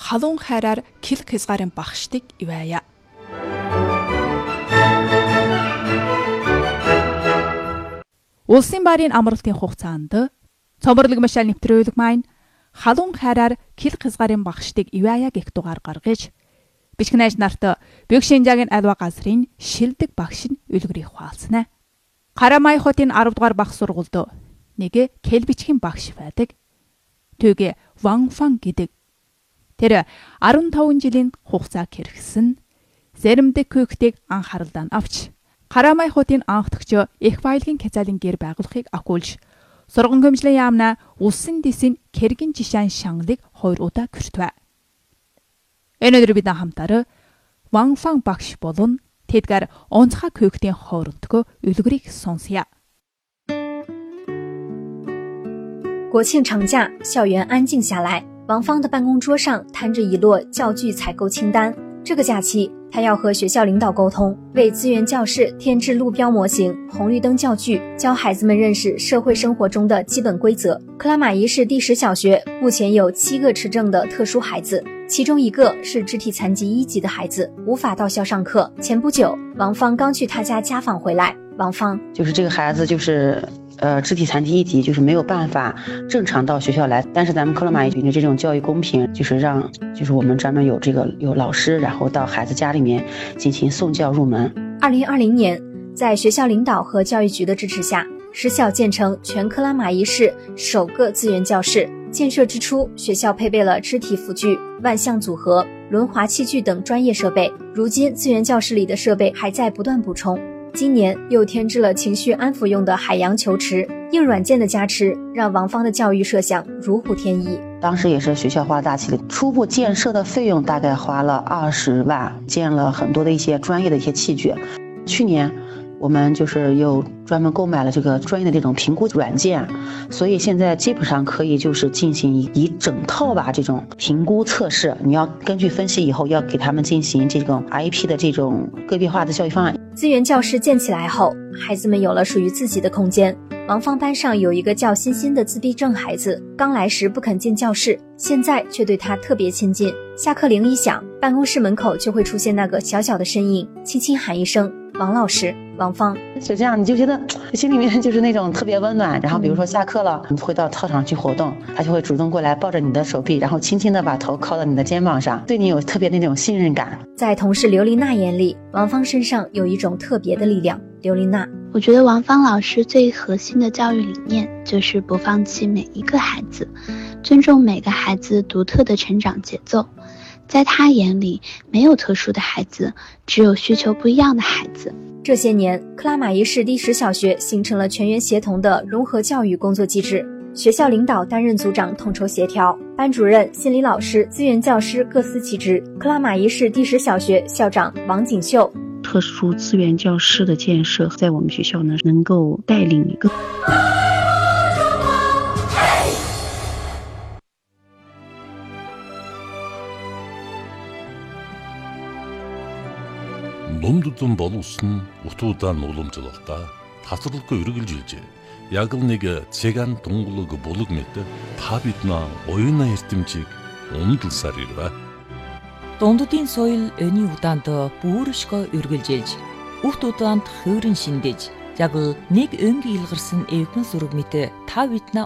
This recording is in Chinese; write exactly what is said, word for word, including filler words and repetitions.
халуун хайраар кил хязгаарын багшдыг ивэя. Улсын баарын амралтын хугацаанд цоморлог машаал нэвтрүүлэг маань халуун хайраар кил хязгаарын багшдыг ивэя гэх дугаар гаргаж бичгнэж нарт Бөгшинжаагийн альва газрын шилдэг багш нь үлгэрийг хуалцна. Карамай хотын арав дугаар багш сургуульд нэг кэл бичгийн багш байдаг. Түүгээ Ван Фан гэдэг. Тэр арван таван жилийн хугацаа хэрэгсэн Зэрэмдэг Күүктийг анхааралдаа авч Карамай хотын анхдагч их баялагын хязаалын гэр байгуулахыг акуулж сурган хөмжлэн яамна улсын дэсийн кэргэн жишаан шанглыг хоёр удаа хүртвэ. Өнөөдөр бид хамтаар Ван Фан багш болон тэдгээр онцгой Күүктийн хоорондоо үлгэрийг сонсъя. 国庆长假，校园安静下来。王芳的办公桌上摊着一摞教具采购清单。这个假期，他要和学校领导沟通，为资源教室添置路标模型、红绿灯教具，教孩子们认识社会生活中的基本规则。克拉玛依市第十小学目前有七个持证的特殊孩子，其中一个是肢体残疾一级的孩子，无法到校上课。前不久，王芳刚去他家家访回来。王芳就是这个孩子就是。 呃，肢体残疾一级就是没有办法正常到学校来，但是咱们克拉玛依的这种教育公平，就是让就是我们专门有这个有老师，然后到孩子家里面进行送教入门。 二零二零年，在学校领导和教育局的支持下，实小建成全克拉玛依市首个资源教室。建设之初，学校配备了肢体辅具、万向组合、轮滑器具等专业设备。如今，资源教室里的设备还在不断补充。 今年又添置了情绪安抚用的海洋球池，硬软件的加持让王芳的教育设想如虎添翼。 当时也是学校花大气力，初步建设的费用大概花了二十万，建了很多的一些专业的一些器具。去年我们就是又专门购买了这个专业的这种评估软件，所以现在基本上可以就是进行一整套吧这种评估测试。你要根据分析以后，要给他们进行这种 I P 的这种个别化的教育方案。 资源教室建起来后，孩子们有了属于自己的空间。王芳班上有一个叫欣欣的自闭症孩子，刚来时不肯进教室，现在却对他特别亲近。下课铃一响，办公室门口就会出现那个小小的身影，轻轻喊一声“王老师”，王芳。 就这样，你就觉得心里面就是那种特别温暖。然后比如说下课了，你会到操场去活动，他就会主动过来抱着你的手臂，然后轻轻的把头靠到你的肩膀上，对你有特别的那种信任感。 在同事刘琳娜眼里，王芳身上有一种特别的力量。刘琳娜， 我觉得王芳老师最核心的教育理念就是不放弃每一个孩子，尊重每个孩子独特的成长节奏。在他眼里，没有特殊的孩子，只有需求不一样的孩子。 这些年，克拉玛依市第十小学形成了全员协同的融合教育工作机制，学校领导担任组长统筹协调，班主任、心理老师、资源教师各司其职。克拉玛依市第十小学校长王锦秀， 特殊资源教师的建设，在我们学校呢，能够带领一个。 Номдудун боловсон утуудаа нуламжлалтаа тасралгүй үргэлжилжээ. Яг л нэг цэган тунгалаг булаг мэт та биднаа оюуна эрдэмжийг ундалсаар ирвэ. Дунддын соёл өний удаанд бүршгөө үргэлжилж, үхт удаанд хөөрөн шиндэж, яг л нэг өнг илгарсан эвгэн сүрэг мэт та биднаа